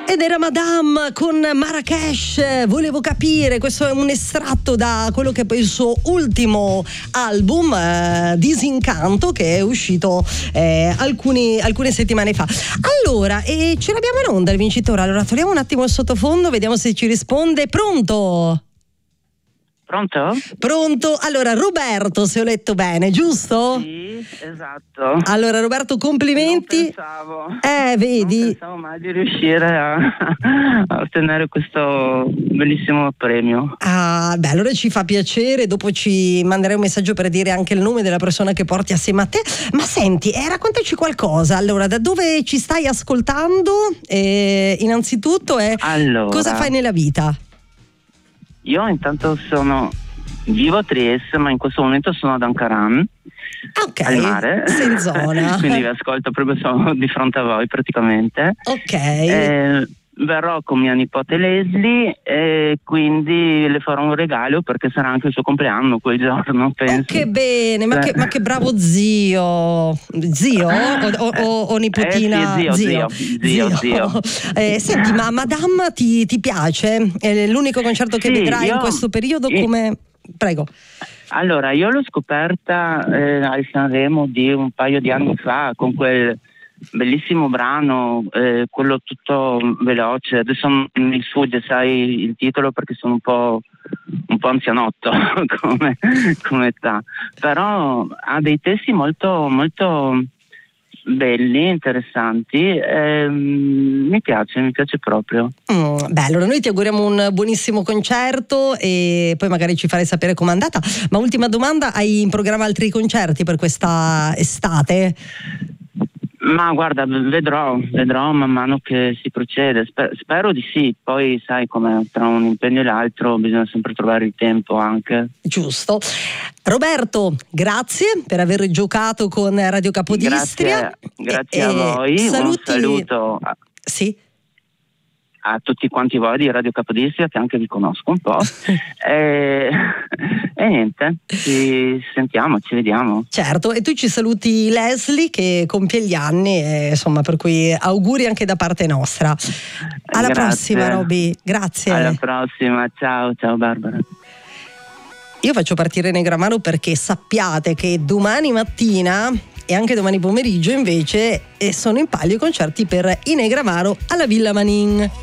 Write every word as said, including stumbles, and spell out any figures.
Ed era Madame con Marrakesh. Volevo capire, questo è un estratto da quello che è poi il suo ultimo album, eh, Disincanto, che è uscito eh, alcuni, alcune settimane fa. Allora, e ce l'abbiamo in onda il vincitore. Allora togliamo un attimo il sottofondo, vediamo se ci risponde. Pronto? Pronto? Pronto? Allora, Roberto, se ho letto bene, giusto? Sì, esatto. Allora, Roberto, complimenti. Non pensavo, Eh, vedi? non pensavo mai di riuscire a, a ottenere questo bellissimo premio. Ah, beh, allora ci fa piacere. Dopo ci manderai un messaggio per dire anche il nome della persona che porti assieme a te. Ma senti, eh, raccontaci qualcosa. Allora, da dove ci stai ascoltando? Eh, innanzitutto, eh, Allora, cosa fai nella vita? Io intanto sono vivo a Trieste, ma in questo momento sono ad Ankaran, Ok, al mare. sei in zona. Quindi vi ascolto proprio, sono di fronte a voi praticamente. Ok. Eh, verrò con mia nipote Leslie e quindi le farò un regalo perché sarà anche il suo compleanno quel giorno, penso. Oh, che bene, ma, che, ma che bravo zio. Zio o, o, o, o nipotina? Eh, sì, zio, zio, zio, zio. Eh, senti, ma Madame ti, ti piace? È l'unico concerto che Sì, vedrai io, in questo periodo? io, Come... Prego. Allora, io l'ho scoperta eh, al Sanremo di un paio di anni fa con quel bellissimo brano, eh, quello tutto veloce. Adesso mi sfugge, sai, il titolo perché sono un po', un po' anzianotto come, come età, però ha dei testi molto, molto belli, interessanti. Ehm, mi piace, mi piace proprio. Mm, beh, allora noi ti auguriamo un buonissimo concerto e poi magari ci farai sapere com'è andata. Ma ultima domanda, hai in programma altri concerti per questa estate? Ma guarda, vedrò, vedrò man mano che si procede, Sper- spero di sì, poi sai come tra un impegno e l'altro bisogna sempre trovare il tempo anche. Giusto. Roberto, grazie per aver giocato con Radio Capodistria. Grazie, grazie e, a voi, saluti... un saluto a, sì. a tutti quanti voi di Radio Capodistria che anche vi conosco un po'. e, e niente, ci sentiamo, ci vediamo. Certo, e tu ci saluti Leslie che compie gli anni, e, insomma, per cui auguri anche da parte nostra. Alla Grazie. prossima, Roby, grazie. Alla prossima, ciao, ciao Barbara. Io faccio partire Negramaro perché sappiate che domani mattina e anche domani pomeriggio invece sono in palio i concerti per i Negramaro alla Villa Manin.